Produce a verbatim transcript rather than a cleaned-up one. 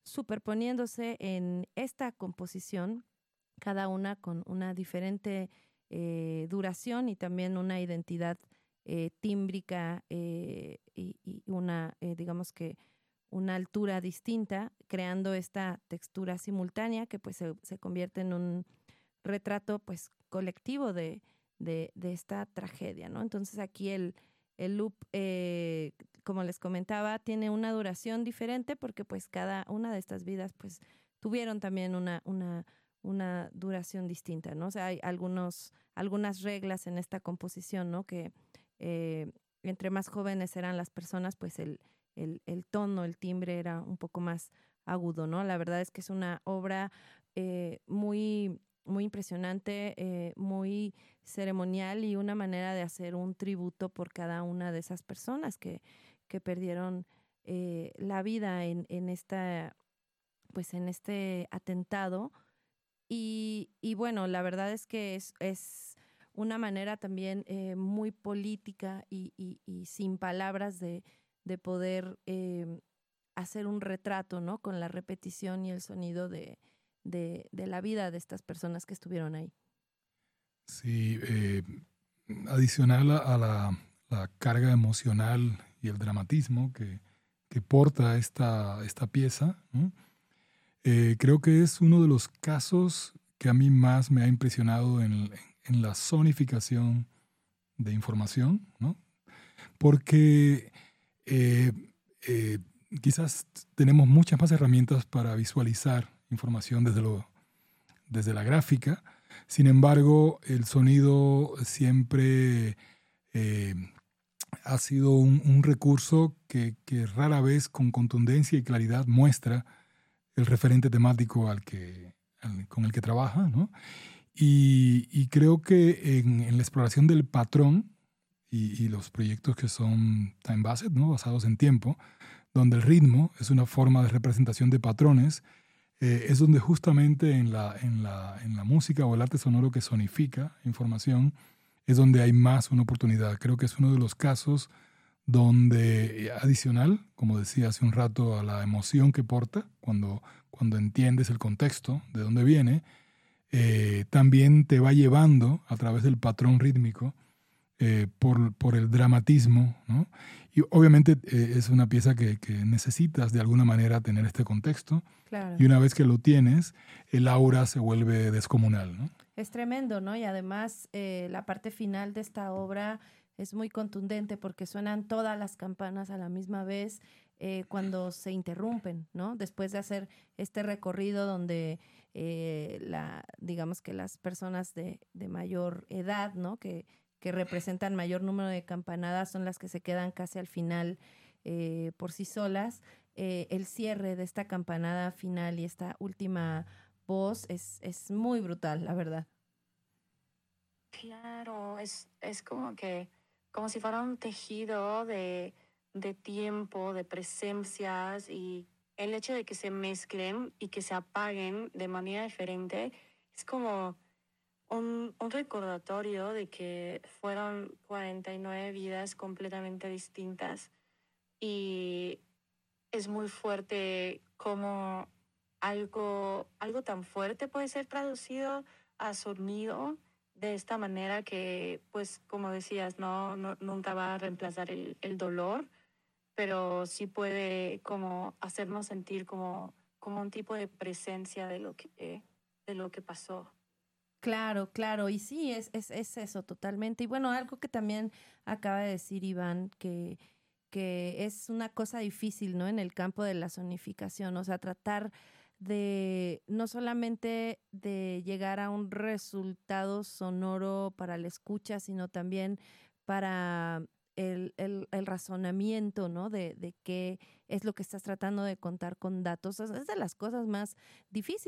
superponiéndose en esta composición, cada una con una diferente eh, duración y también una identidad eh, tímbrica eh, y, y una, eh, digamos que, una altura distinta, creando esta textura simultánea que pues se, se convierte en un retrato pues colectivo de, de, de esta tragedia, ¿no? Entonces aquí el, el loop, eh, como les comentaba, tiene una duración diferente porque pues cada una de estas vidas pues tuvieron también una, una, una duración distinta, ¿no? O sea, hay algunos, algunas reglas en esta composición, ¿no? Que eh, entre más jóvenes eran las personas, pues el, el, el tono, el timbre era un poco más agudo, ¿no? La verdad es que es una obra eh, muy muy impresionante, eh, muy ceremonial y una manera de hacer un tributo por cada una de esas personas que, que perdieron eh, la vida en, en esta, pues en este atentado. Y, y bueno, la verdad es que es, es una manera también eh, muy política y, y, y sin palabras de, de poder eh, hacer un retrato, ¿no? Con la repetición y el sonido de, de, de la vida de estas personas que estuvieron ahí. Sí, eh, adicional a, a la, la carga emocional y el dramatismo que, que porta esta, esta pieza, ¿no? Eh, creo que es uno de los casos que a mí más me ha impresionado en, en la zonificación de información, ¿no? Porque eh, eh, quizás tenemos muchas más herramientas para visualizar información desde, lo, desde la gráfica. Sin embargo, el sonido siempre eh, ha sido un, un recurso que, que rara vez con contundencia y claridad muestra el referente temático al que, al, con el que trabaja, ¿no? Y, y creo que en, en, la exploración del patrón y, y los proyectos que son time-based, ¿no? Basados en tiempo, donde el ritmo es una forma de representación de patrones, eh, es donde justamente en la, en, la, en la música o el arte sonoro que sonifica información, es donde hay más una oportunidad. Creo que es uno de los casos donde, adicional, como decía hace un rato, a la emoción que porta, cuando, cuando entiendes el contexto, de dónde viene, eh, también te va llevando a través del patrón rítmico eh, por, por el dramatismo, ¿no? Y obviamente eh, es una pieza que, que necesitas de alguna manera tener este contexto, Claro. y una vez que lo tienes, el aura se vuelve descomunal, ¿no? Es tremendo, ¿no? Y además eh, la parte final de esta obra es muy contundente porque suenan todas las campanas a la misma vez eh, cuando se interrumpen, ¿no? Después de hacer este recorrido donde eh, la, digamos que las personas de, de mayor edad, ¿no? Que, que representan mayor número de campanadas son las que se quedan casi al final eh, por sí solas. Eh, el cierre de esta campanada final y esta última voz es, es muy brutal, la verdad. Claro, es, es como que, como si fuera un tejido de, de tiempo, de presencias, y el hecho de que se mezclen y que se apaguen de manera diferente es como un, un recordatorio de que fueron cuarenta y nueve vidas completamente distintas, y es muy fuerte como algo, algo tan fuerte puede ser traducido a sonido de esta manera que, pues, como decías, no, no nunca va a reemplazar el, el dolor, pero sí puede como hacernos sentir como, como un tipo de presencia de lo que, de lo que pasó. Claro, claro, y sí, es, es, es eso totalmente. Y bueno, algo que también acaba de decir Iván, que, que es una cosa difícil, ¿no? En el campo de la sonificación, o sea, tratar de no solamente de llegar a un resultado sonoro para la escucha, sino también para el, el, el razonamiento, ¿no? De, de qué es lo que estás tratando de contar con datos. Es es de las cosas más difíciles.